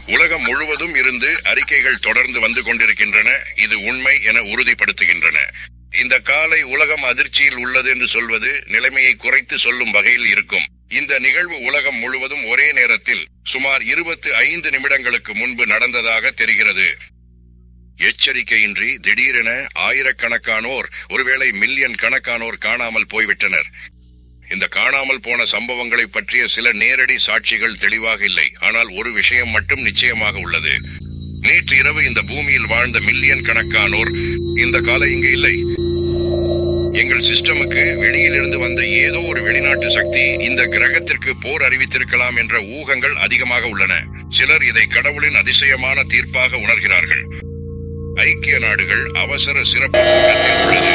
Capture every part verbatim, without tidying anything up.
உலகம் முழுவதும் இருந்து அறிக்கைகள் தொடர்ந்து வந்து கொண்டிருக்கின்றன. இது உண்மை என உறுதிப்படுத்துகின்றன. இந்த காலை உலகம் அதிர்ச்சியில் உள்ளது என்று சொல்வது நிலைமையை குறைத்து சொல்லும் வகையில் இருக்கும். இந்த நிகழ்வு உலகம் முழுவதும் ஒரே நேரத்தில் சுமார் இருபத்தி ஐந்து நிமிடங்களுக்கு முன்பு நடந்ததாக தெரிகிறது. எச்சரிக்கையின்றி திடீரென ஆயிரக்கணக்கானோர், ஒருவேளை மில்லியன் கணக்கானோர் காணாமல் போய்விட்டனர். இந்த காணாமல் போன சம்பவங்களை பற்றிய சில நேரடி சாட்சிகள் தெளிவாக இல்லை. ஆனால் ஒரு விஷயம் மட்டும் நிச்சயமாக உள்ளது. நேற்று இரவு இந்த பூமியில் வாழ்ந்த மில்லியன் கணக்கானோர் இந்த காலை இங்கு இல்லை. எங்கள் சிஸ்டமுக்கு வெளியிலிருந்து வந்த ஏதோ ஒரு வெளிநாட்டு சக்தி இந்த கிரகத்திற்கு போர் அறிவித்திருக்கலாம் என்ற ஊகங்கள் அதிகமாக உள்ளன. சிலர் இதை கடவுளின் அதிசயமான தீர்ப்பாக உணர்கிறார்கள். ஐக்கிய நாடுகள் அவசர சிறப்பு கூட்டத்தில் உள்ளது.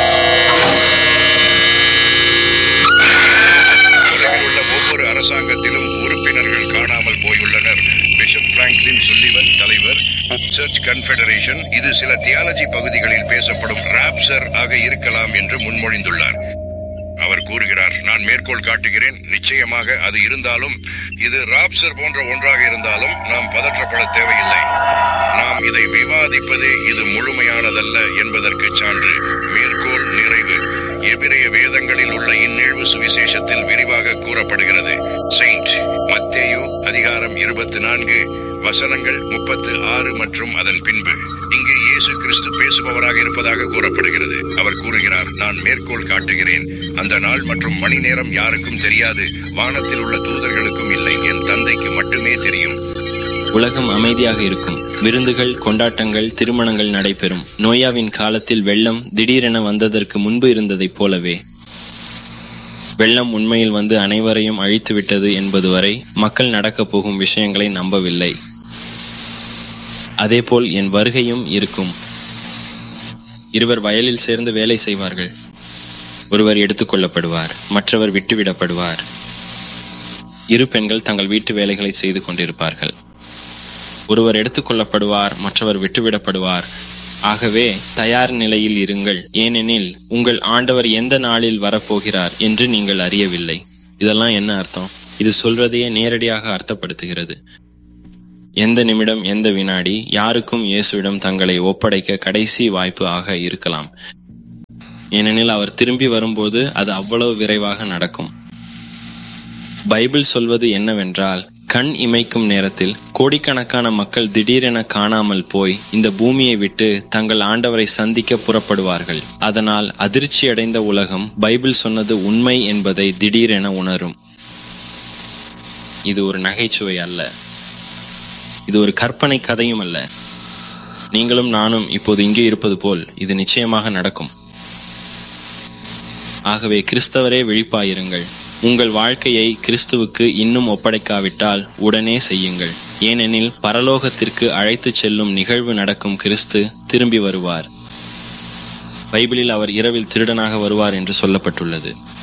உலகில் உள்ள ஒவ்வொரு அரசாங்கத்திலும் உறுப்பினர்கள் காணாமல் போயுள்ளனர். பிஷப் பிராங்க்லின் சுல்லிவன், தலைவர் சர்ச் கன்ஃபெடரேஷன், இது சில தியாலஜி பகுதிகளில் பேசப்படும் ராப்சர் ஆக இருக்கலாம் என்று முன்மொழிந்துள்ளார். அவர் கூறுகிறார், நான் மேற்கோள் காட்டுகிறேன், நிச்சயமாக அது இருந்தாலும், இது ராப்சர் போன்ற ஒன்றாக இருந்தாலும் நாம் பதற்றப்பட தேவையில்லை. நாம் இதை விவாதிப்பதே இது முழுமையானதல்ல என்பதற்கு சான்று. மேற்கோள் நிறைவு. எபிரேய வேதங்களில் உள்ள இந்நிகழ்வு சுவிசேஷத்தில் விரிவாக கூறப்படுகிறது. செயின்ட் மத்தேயு அதிகாரம் இருபத்தி நான்கு வசனங்கள் முப்பத்து ஆறு மற்றும் அதன் பின்பு. இங்கே இயேசு கிறிஸ்து பேசுபவராக இருப்பதாக கூறப்படுகிறது. அவர் கூறுகிறார், நான் மேற்கோள் காட்டுகிறேன், அந்த நாள் மற்றும் மணி நேரம் யாருக்கும் தெரியாது, வானத்தில் உள்ள தூதர்களுக்கும் இல்லை, என் தந்தைக்கு மட்டுமே தெரியும். உலகம் அமைதியாக இருக்கும். விருந்துகள், கொண்டாட்டங்கள், திருமணங்கள் நடைபெறும். நோயாவின் காலத்தில் வெள்ளம் திடீரென வந்ததற்கு முன்பு இருந்ததைப் போலவே வெள்ளம் உண்மையில் வந்து அனைவரையும் அழித்துவிட்டது என்பது வரை மக்கள் நடக்கப் போகும் விஷயங்களை நம்பவில்லை. அதேபோல் என் வருகையும் இருக்கும். இருவர் வயலில் சேர்ந்து வேலை செய்வார்கள். ஒருவர் எடுத்துக்கொள்ளப்படுவார், மற்றவர் விட்டுவிடப்படுவார். இரு பெண்கள் தங்கள் வீட்டு வேலைகளை செய்து கொண்டிருப்பார்கள். ஒருவர் எடுத்துக்கொள்ளப்படுவார், மற்றவர் விட்டுவிடப்படுவார். ஆகவே தயார் நிலையில் இருங்கள், ஏனெனில் உங்கள் ஆண்டவர் எந்த நாளில் வரப்போகிறார் என்று நீங்கள் அறியவில்லை. இதெல்லாம் என்ன அர்த்தம்? இது சொல்வதையே நேரடியாக அர்த்தப்படுத்துகிறது. எந்த நிமிடம், எந்த வினாடி யாருக்கும் இயேசுவிடம் தங்களை ஒப்படைக்க கடைசி வாய்ப்பு ஆக இருக்கலாம். ஏனெனில் அவர் திரும்பி வரும்போது அது அவ்வளவு விரைவாக நடக்கும். பைபிள் சொல்வது என்னவென்றால், கண் இமைக்கும் நேரத்தில் கோடிக்கணக்கான மக்கள் திடீரென காணாமல் போய் இந்த பூமியை விட்டு தங்கள் ஆண்டவரை சந்திக்க புறப்படுவார்கள். அதனால் அதிர்ச்சியடைந்த உலகம் பைபிள் சொன்னது உண்மை என்பதை திடீரென உணரும். இது ஒரு நகைச்சுவை அல்ல. இது ஒரு கற்பனை கதையும் அல்ல. நீங்களும் நானும் இப்போது இங்கே இருப்பது போல் இது நிச்சயமாக நடக்கும். ஆகவே கிறிஸ்தவரே விழிப்பாயிருங்கள். உங்கள் வாழ்க்கையை கிறிஸ்துவுக்கு இன்னும் ஒப்படைக்காவிட்டால் உடனே செய்யுங்கள். ஏனெனில் பரலோகத்திற்கு அழைத்துச் செல்லும் நிகழ்வு நடக்கும். கிறிஸ்து திரும்பி வருவார். பைபிளில் அவர் இரவில் திருடனாக வருவார் என்று சொல்லப்பட்டுள்ளது.